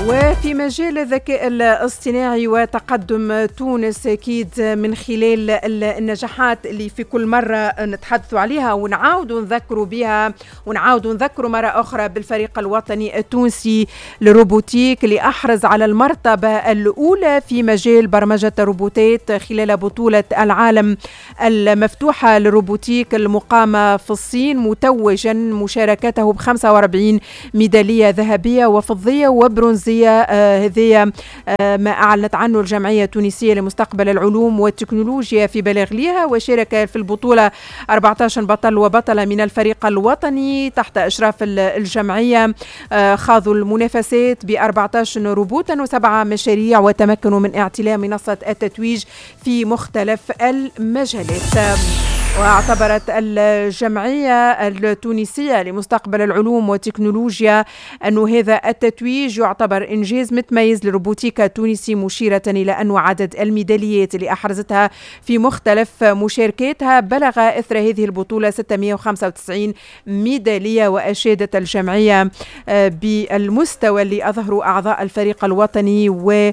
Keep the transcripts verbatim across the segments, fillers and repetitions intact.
وفي مجال الذكاء الاصطناعي وتقدم تونس أكيد من خلال النجاحات اللي في كل مرة نتحدثوا عليها ونعاودوا نذكروا بها ونعاودوا نذكروا مرة أخرى بالفريق الوطني التونسي للروبوتيك اللي أحرز على المرتبة الأولى في مجال برمجة الروبوتات خلال بطولة العالم المفتوحة للروبوتيك المقامة في الصين، متوجا مشاركته ب خمسة وأربعين ميدالية ذهبية وفضية وبرونزية. آه هذه آه ما أعلنت عنه الجمعية التونسية لمستقبل العلوم والتكنولوجيا في بلاغليها. وشارك في البطولة أربعة عشر بطل وبطلة من الفريق الوطني تحت إشراف الجمعية. آه خاضوا المنافسات ب أربعة عشر روبوتا وسبعة مشاريع وتمكنوا من اعتلاء منصة التتويج في مختلف المجالات. واعتبرت الجمعية التونسية لمستقبل العلوم والتكنولوجيا أن هذا التتويج يعتبر إنجاز متميز للروبوتيكا التونسي، مشيرة إلى أن عدد الميداليات اللي أحرزتها في مختلف مشاركاتها بلغ إثر هذه البطولة ستمائة وخمسة وتسعين ميدالية. وأشادت الجمعية بالمستوى اللي أظهروا أعضاء الفريق الوطني،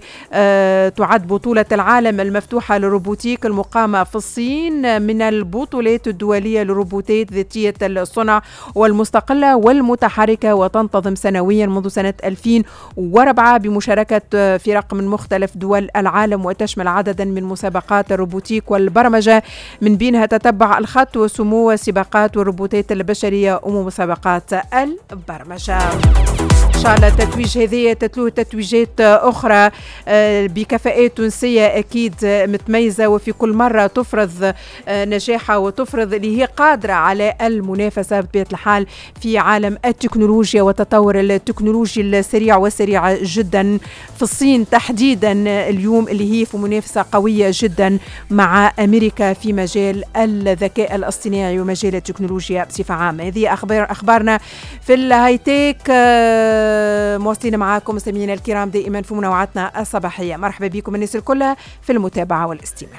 وتعد بطولة العالم المفتوحة للروبوتيك المقامة في الصين من البطولات البطولات الدولية للروبوتات ذاتية الصنع والمستقلة والمتحركة، وتنتظم سنويا منذ سنة ألفين وأربعة بمشاركة فرق من مختلف دول العالم، وتشمل عددا من مسابقات الروبوتيك والبرمجة من بينها تتبع الخط وسمو وسباقات والروبوتات البشرية ومسابقات البرمجة. إن شاء الله التتويج هذه تتلوه تتويجات أخرى بكفاءات تونسية أكيد متميزة، وفي كل مرة تفرض نجاحها وتفرض اللي هي قادرة على المنافسة بطبيعة الحال في عالم التكنولوجيا والتطور التكنولوجي السريع وسريع جدا في الصين تحديدا اليوم، اللي هي في منافسة قوية جدا مع أمريكا في مجال الذكاء الاصطناعي ومجال التكنولوجيا بصفة عامة. هذه أخبار أخبارنا في الهايتيك. مواصلين معاكم مستمعينا الكرام دائما في منوعاتنا الصباحية. مرحبا بكم الناس الكل في المتابعة والاستماع.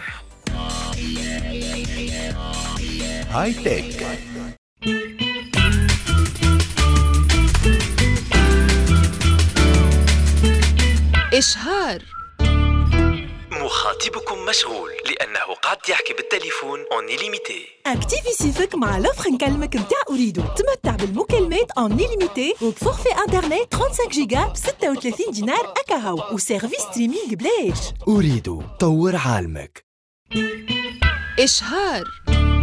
هاي تك إشهار. مخاطبكم مشغول لأنه قاعد يحكي بالتليفون اون إليميتي. اكتيفي سيفك مع لوفر نكلمك متاع أوريدو. تمتع بالمكالمات اون إليميتي وبفورفي انترنت خمسة وثلاثين جيجا ب ستة وثلاثين دينار أكاهو وسيرفيس ستريمينج بلاش. أوريدو طور عالمك. إشهار.